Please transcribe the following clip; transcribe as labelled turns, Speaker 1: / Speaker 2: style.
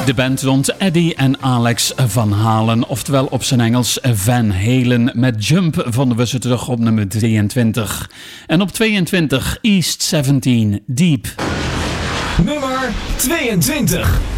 Speaker 1: De band rond Eddie en Alex Van Halen, oftewel op zijn Engels Van Halen. Met Jump vonden we ze terug op nummer 23. En op 22 East 17, Deep.
Speaker 2: Nummer 22.